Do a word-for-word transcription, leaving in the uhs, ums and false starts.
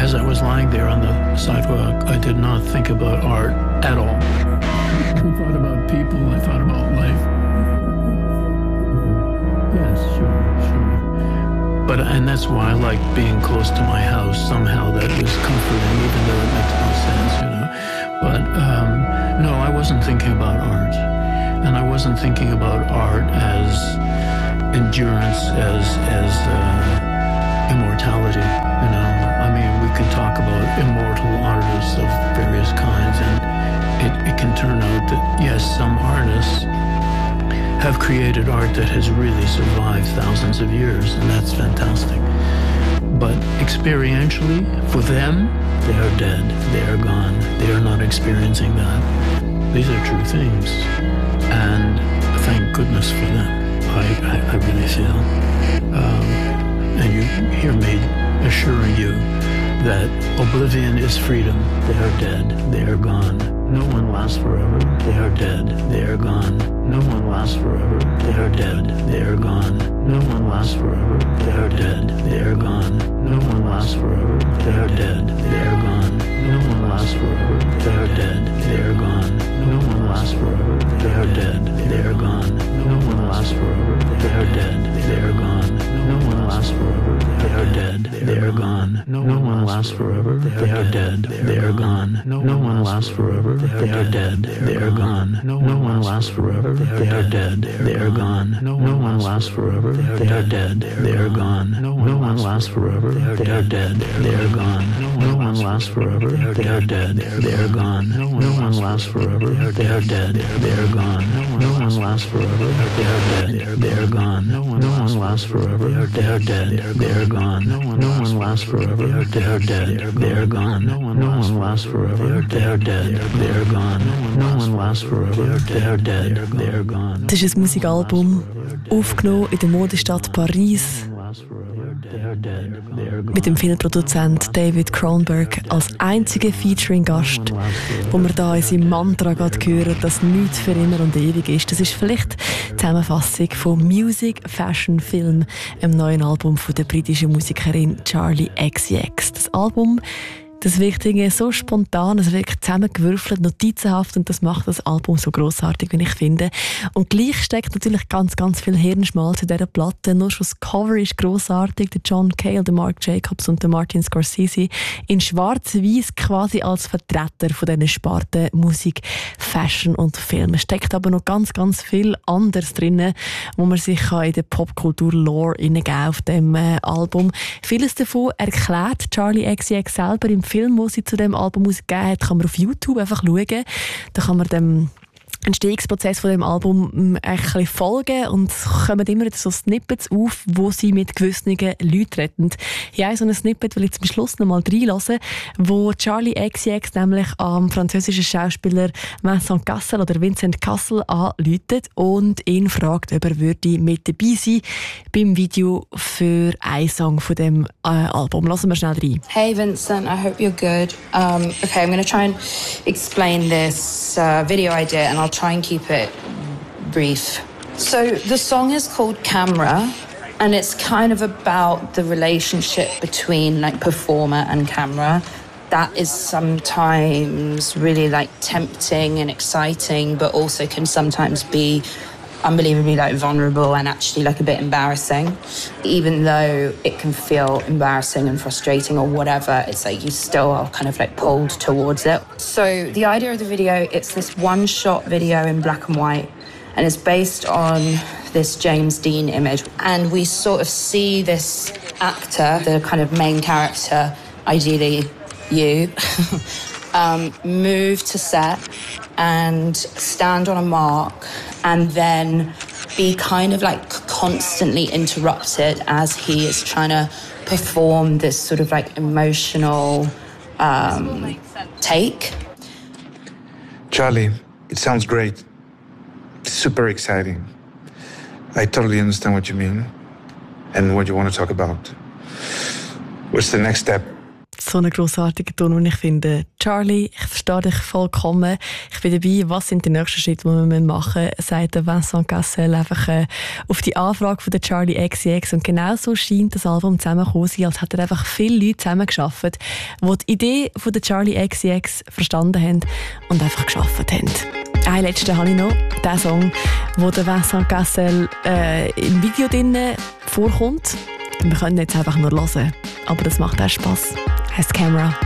as I was lying there on the sidewalk, I did not think about art at all. I thought about people, I thought about life. Yes, sure, sure. But, and that's why I like being close to my house. Somehow that was comforting, even though it makes no sense, you know. But um, no, I wasn't thinking about art. And I wasn't thinking about art as endurance, as, as uh, immortality, you know. I mean, we can talk about immortal artists of various kinds, and it, it can turn out that, yes, some artists have created art that has really survived thousands of years, and that's fantastic. But experientially, for them, they are dead, they are gone, they are not experiencing that. These are true things, and thank goodness for them, I, I, I really feel. Um, and you hear me assuring you that oblivion is freedom. They are dead, they are gone. No one lasts forever, they are dead, they are gone. No one lasts forever, they are dead, they are gone. No one lasts forever, they are dead, they are gone. No one lasts forever, they are dead, they are gone. No one lasts forever, they are dead, they are gone. No one lasts forever, they are dead, they are gone. No one lasts forever, they are dead, they are gone. No one lasts forever, they are dead, they are gone. No one lasts forever, they are dead, they are gone. No one lasts forever, they are dead, they are gone. No one lasts forever, they are dead, they are gone. No one lasts forever, they are dead, they are gone. No one lasts forever, they are dead, they are gone. No one lasts forever, they are dead, they are gone. No one lasts forever, they are dead, they are gone. No one lasts forever, they are dead, they are gone. No one lasts forever, they are dead, they are gone. No one lasts forever, they are dead, they are gone. No one lasts forever, they are dead, they are gone. No one lasts forever, they are dead, they are gone. Das ist ein Musikalbum, aufgenommen in der Modestadt Paris, mit dem Filmproduzent David Cronenberg als einziger Featuring-Gast, wo man da in seinem Mantra hören, dass nichts für immer und ewig ist. Das ist vielleicht die Zusammenfassung von Music, Fashion, Film, einem neuen Album von der britischen Musikerin Charli X C X. Das Album, das Wichtige, so spontan, also wirklich zusammengewürfelt, notizenhaft, und das macht das Album so grossartig, wie ich finde. Und gleich steckt natürlich ganz, ganz viel Hirnschmalz in dieser Platte. Nur schon das Cover ist grossartig. Der John Cale, der Marc Jacobs und der Martin Scorsese in schwarz-weiß quasi als Vertreter von diesen Sparten Musik, Fashion und Film. Es steckt aber noch ganz, ganz viel anderes drin, wo man sich in der Popkultur-Lore hineingeben auf dem äh, Album. Vieles davon erklärt Charli X C X selber im Film, den sie zu dem Album ausgegeben hat, kann man auf YouTube einfach schauen. Da kann man dem Entstehungsprozess von dem Album ein bisschen folgen, und es kommen immer so Snippets auf, wo sie mit gewissen Leuten reden. Ja, so ein Snippet will ich zum Schluss noch mal reinhören, wo Charli X C X nämlich am französischen Schauspieler Vincent Cassel oder Vincent Cassel anläutet und ihn fragt, ob er würde mit dabei sein beim Video für einen Song von dem äh, Album. Lassen wir schnell rein. Hey Vincent, I hope you're good. Um, okay, I'm going to try and explain this uh, video idea, and I'll try and keep it brief. So the song is called Camera, and it's kind of about the relationship between like performer and camera. That is sometimes really like tempting and exciting, but also can sometimes be unbelievably like vulnerable and actually like a bit embarrassing. Even though it can feel embarrassing and frustrating or whatever, it's like you still are kind of like pulled towards it. So the idea of the video, it's this one shot video in black and white, and it's based on this James Dean image. And we sort of see this actor, the kind of main character, ideally you, um, move to set and stand on a mark, and then be kind of like constantly interrupted as he is trying to perform this sort of like emotional um, take. Charli, it sounds great. Super exciting. I totally understand what you mean and what you want to talk about. What's the next step? So ein grossartiger Ton, und ich finde, Charlie, ich verstehe dich vollkommen. Ich bin dabei, was sind die nächsten Schritte, die wir machen müssen, sagt Vincent Cassel einfach äh, auf die Anfrage von der Charli X C X. Und genau so scheint das Album zusammengekommen sein, als hat er einfach viele Leute zusammengearbeitet, die die Idee von der Charli X C X verstanden haben und einfach geschafft haben. Ein letzten habe ich noch, den Song, wo der Vincent Cassel äh, im Video drinnen vorkommt. Wir können jetzt einfach nur hören, aber das macht auch Spass. Heißt Camera.